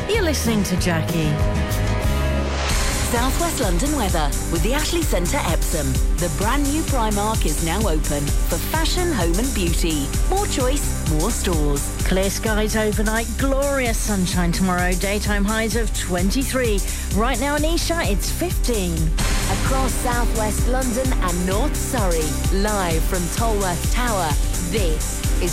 You're listening to Jackie. South West London weather with the Ashley Centre Epsom. The brand new Primark is now open for fashion, home and beauty. More choice, more stores. Clear skies overnight, glorious sunshine tomorrow. Daytime highs of 23. Right now in Esher, it's 15. Across South West London and North Surrey. Live from Tolworth Tower. This is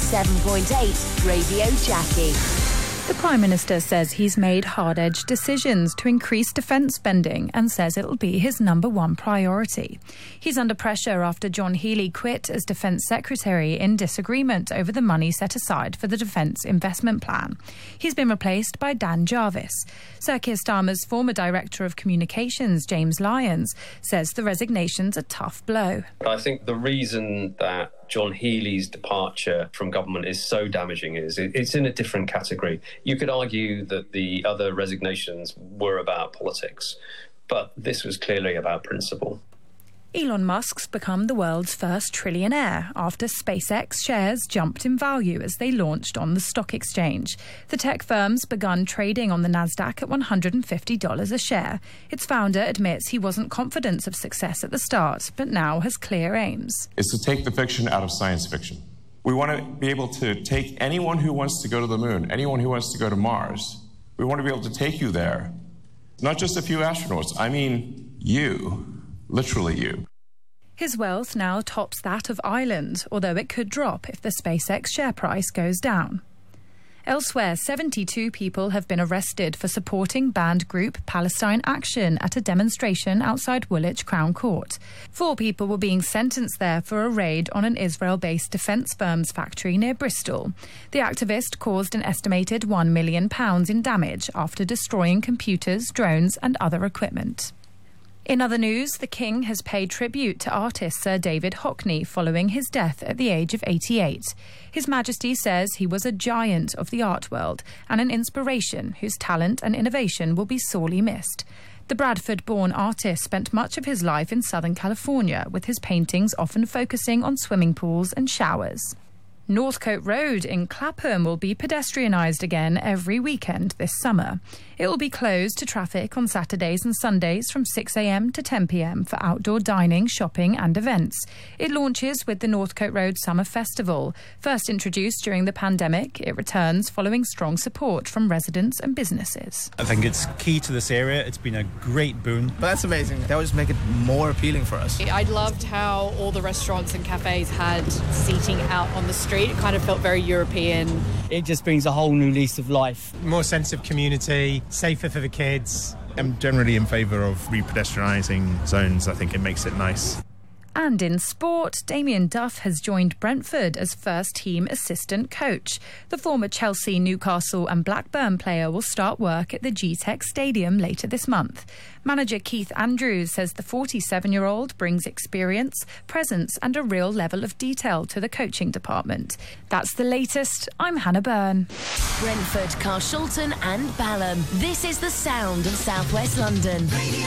107.8 Radio Jackie. The Prime Minister says he's made hard-edged decisions to increase defence spending and says it'll be his number one priority. He's under pressure after John Healey quit as Defence Secretary in disagreement over the money set aside for the Defence Investment Plan. He's been replaced by Dan Jarvis. Sir Keir Starmer's former Director of Communications, James Lyons, says the resignation's a tough blow. I think the reason that John Healey's departure from government is so damaging is it's in a different category. You could argue that the other resignations were about politics, but this was clearly about principle. Elon Musk's become the world's first trillionaire after SpaceX shares jumped in value as they launched on the stock exchange. The tech firm's begun trading on the Nasdaq at $150 a share. Its founder admits he wasn't confident of success at the start, but now has clear aims. Is to take the fiction out of science fiction. We want to be able to take anyone who wants to go to the moon, anyone who wants to go to Mars. We want to be able to take you there. Not just a few astronauts, I mean you. Literally you. His wealth now tops that of Ireland, although it could drop if the SpaceX share price goes down. Elsewhere, 72 people have been arrested for supporting banned group Palestine Action at a demonstration outside Woolwich Crown Court. 4 people were being sentenced there for a raid on an Israel-based defence firm's factory near Bristol. The activist caused an estimated £1 million in damage after destroying computers, drones and other equipment. In other news, the King has paid tribute to artist Sir David Hockney following his death at the age of 88. His Majesty says he was a giant of the art world and an inspiration whose talent and innovation will be sorely missed. The Bradford-born artist spent much of his life in Southern California, with his paintings often focusing on swimming pools and showers. Northcote Road in Clapham will be pedestrianised again every weekend this summer. It will be closed to traffic on Saturdays and Sundays from 6 a.m. to 10 p.m. for outdoor dining, shopping and events. It launches with the Northcote Road Summer Festival. First introduced during the pandemic, it returns following strong support from residents and businesses. I think it's key to this area. It's been a great boon. But that's amazing. That would just make it more appealing for us. I loved how all the restaurants and cafes had seating out on the street. It kind of felt very European. It just brings a whole new lease of life. More sense of community, safer for the kids. I'm generally in favour of re-pedestrianising zones. I think it makes it nice. And in sport, Damien Duff has joined Brentford as first-team assistant coach. The former Chelsea, Newcastle and Blackburn player will start work at the G-Tech Stadium later this month. Manager Keith Andrews says the 47-year-old brings experience, presence and a real level of detail to the coaching department. That's the latest. I'm Hannah Byrne. Brentford, Carshalton and Balham. This is the sound of South West London.